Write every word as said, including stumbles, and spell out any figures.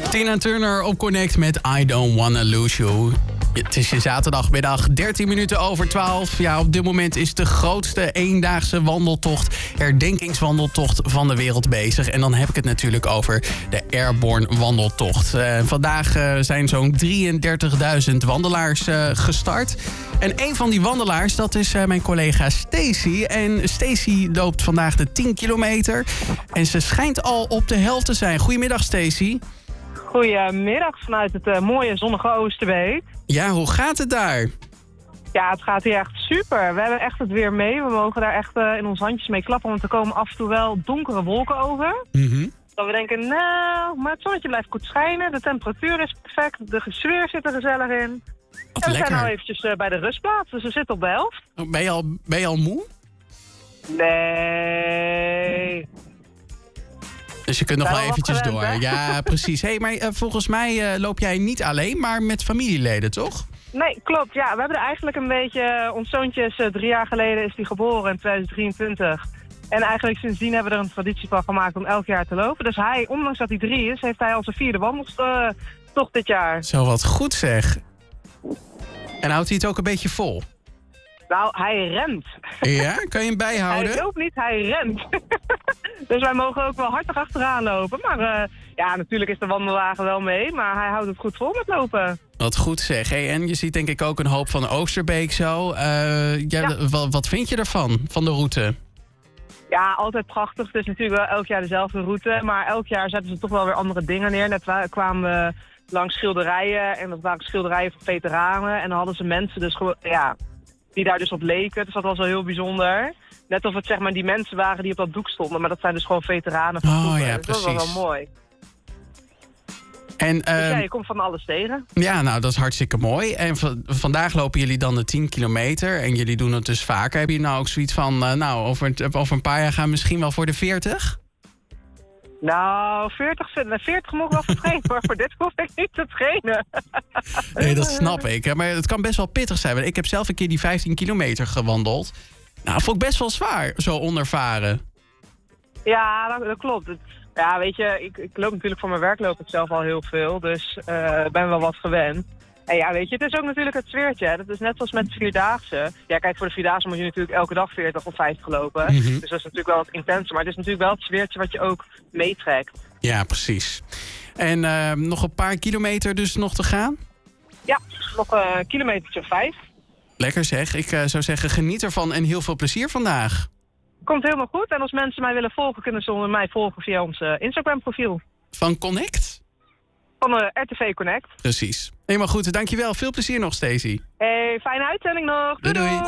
Tina Turner op Connect met I Don't Wanna Lose You. Het is je zaterdagmiddag, dertien minuten over twaalf. Ja, op dit moment is de grootste eendaagse wandeltocht, herdenkingswandeltocht van de wereld bezig. En dan heb ik het natuurlijk over de Airborne Wandeltocht. Uh, vandaag uh, zijn zo'n drieëndertigduizend wandelaars uh, gestart. En een van die wandelaars, dat is uh, mijn collega Stacey. En Stacey loopt vandaag de tien kilometer. En ze schijnt al op de helft te zijn. Goedemiddag, Stacey. Goedemiddag vanuit het uh, mooie zonnige Oosterbeek. Ja, hoe gaat het daar? Ja, het gaat hier echt super. We hebben echt het weer mee. We mogen daar echt uh, in ons handjes mee klappen, want er komen af en toe wel donkere wolken over. Mm-hmm. Dat we denken, nou, maar het zonnetje blijft goed schijnen. De temperatuur is perfect. De sfeer zit er gezellig in. Wat en we lekker. zijn nu eventjes uh, bij de rustplaats, dus we zitten op de helft. Ben je al, ben je al moe? Nee. Dus je kunt nog Zijn wel we wel eventjes gewend, door. hè? Ja, precies. Hey, maar uh, volgens mij uh, loop jij niet alleen, maar met familieleden, toch? Nee, klopt. Ja, we hebben er eigenlijk een beetje... Ons zoontje is uh, drie jaar geleden is die geboren in tweeduizend drieëntwintig. En eigenlijk sindsdien hebben we er een traditie van gemaakt om elk jaar te lopen. Dus hij, ondanks dat hij drie is, heeft hij al zijn vierde wandeltocht dit jaar. Zo, wat goed zeg. En houdt hij het ook een beetje vol? Nou, hij rent. Ja? Kan je hem bijhouden? Hij loopt niet, hij rent. Dus wij mogen ook wel hartig achteraan lopen. Maar uh, ja, natuurlijk is de wandelwagen wel mee, maar hij houdt het goed vol met lopen. Wat goed zeg. Hey, en je ziet denk ik ook een hoop van Oosterbeek zo. Uh, ja, Ja. Wat, wat vind je ervan, van de route? Ja, altijd prachtig. Het is natuurlijk wel elk jaar dezelfde route. Maar elk jaar zetten ze toch wel weer andere dingen neer. Net wa- kwamen we langs schilderijen. En dat waren schilderijen van veteranen. En dan hadden ze mensen dus gewoon, ja, die daar dus op leken. Dus dat was wel heel bijzonder. Net of het zeg maar die mensen waren die op dat doek stonden. Maar dat zijn dus gewoon veteranen van Oh, vroeger. ja, dus dat is wel, precies. wel mooi. En, Dus uh, ja, je komt van alles tegen. ja, nou, dat is hartstikke mooi. En v- vandaag lopen jullie dan de tien kilometer. En jullie doen het dus vaker. Heb je nou ook zoiets van, uh, nou, over, over een paar jaar gaan we misschien wel voor de veertig? Nou, veertig, veertig mogen wel voor trainen, maar voor dit hoef ik niet te trainen. Nee, dat snap ik. Maar het kan best wel pittig zijn. Want ik heb zelf een keer die vijftien kilometer gewandeld. Nou, vond ik best wel zwaar, zo onervaren. Ja, dat, dat klopt. Het, ja, weet je, ik, ik loop natuurlijk voor mijn werk loop ik zelf al heel veel, dus uh, ik ben wel wat gewend. En ja, weet je, het is ook natuurlijk het sfeertje. Hè. Dat is net zoals met de Vierdaagse. Ja, kijk, voor de Vierdaagse moet je natuurlijk elke dag veertig of vijftig lopen. Mm-hmm. Dus dat is natuurlijk wel wat intenser. Maar het is natuurlijk wel het sfeertje wat je ook meetrekt. Ja, precies. En uh, nog een paar kilometer dus nog te gaan? Ja, nog een kilometertje of vijf. Lekker zeg. Ik uh, zou zeggen, geniet ervan en heel veel plezier vandaag. Komt helemaal goed. En als mensen mij willen volgen, kunnen ze mij volgen via ons uh, Instagram profiel. Van Connect? Van uh, R T V Connect. Precies. Helemaal goed. Dankjewel. Veel plezier nog, Stacey. Hey, fijne uitzending nog. Doei doei.